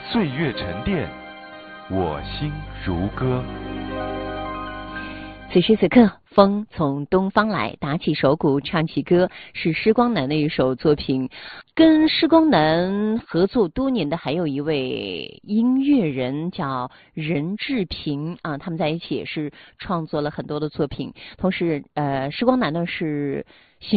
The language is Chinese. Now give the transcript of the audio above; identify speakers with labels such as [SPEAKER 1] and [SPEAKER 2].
[SPEAKER 1] 岁月沉淀，我心如歌。
[SPEAKER 2] 此时此刻，风从东方来，打起手鼓唱起歌，是施光南的一首作品。跟施光南合作多年的还有一位音乐人叫任志平啊，他们在一起也是创作了很多的作品。同时，施光南呢是